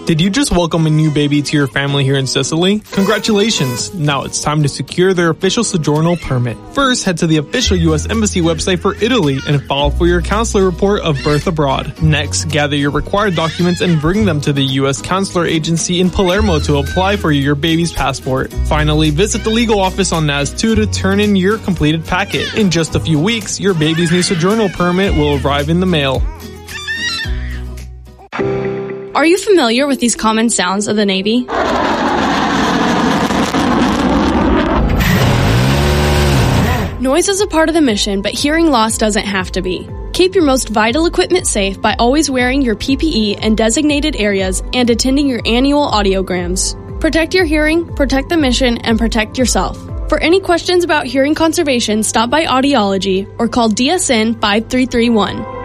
Did you just welcome a new baby to your family here in Sicily? Congratulations! Now it's time to secure their official Soggiorno permit. First, head to the official U.S. Embassy website for Italy and file for your consular report of birth abroad. Next, gather your required documents and bring them to the U.S. Consular Agency in Palermo to apply for your baby's passport. Finally, visit the legal office on NAS 2 to turn in your completed packet. In just a few weeks, your baby's new Soggiorno permit will arrive in the mail. Are you familiar with these common sounds of the Navy? Noise is a part of the mission, but hearing loss doesn't have to be. Keep your most vital equipment safe by always wearing your PPE in designated areas and attending your annual audiograms. Protect your hearing, protect the mission, and protect yourself. For any questions about hearing conservation, stop by Audiology or call DSN 5331.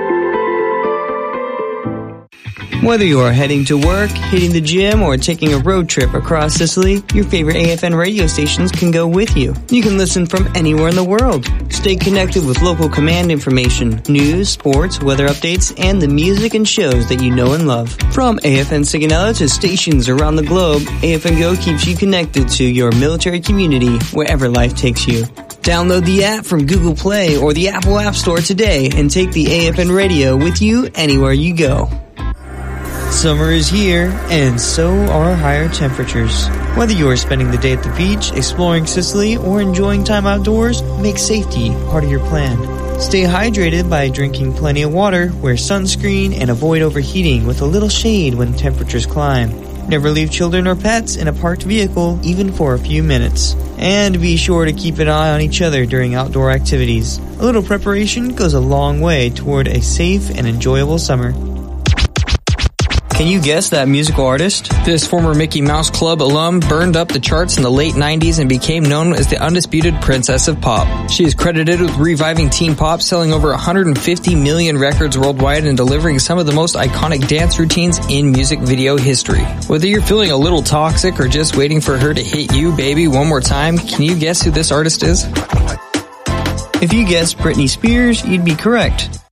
Whether you are heading to work, hitting the gym, or taking a road trip across Sicily, your favorite AFN radio stations can go with you. You can listen from anywhere in the world. Stay connected with local command information, news, sports, weather updates, and the music and shows that you know and love. From AFN Sigonella to stations around the globe, AFN Go keeps you connected to your military community wherever life takes you. Download the app from Google Play or the Apple App Store today and take the AFN radio with you anywhere you go. Summer is here, and so are higher temperatures. Whether you are spending the day at the beach, exploring Sicily, or enjoying time outdoors, make safety part of your plan. Stay hydrated by drinking plenty of water, wear sunscreen, and avoid overheating with a little shade when temperatures climb. Never leave children or pets in a parked vehicle, even for a few minutes. And be sure to keep an eye on each other during outdoor activities. A little preparation goes a long way toward a safe and enjoyable summer. Can you guess that musical artist? This former Mickey Mouse Club alum burned up the charts in the late 90s and became known as the undisputed princess of pop. She is credited with reviving teen pop, selling over 150 million records worldwide and delivering some of the most iconic dance routines in music video history. Whether you're feeling a little toxic or just waiting for her to hit you, baby, one more time, can you guess who this artist is? If you guessed Britney Spears, you'd be correct.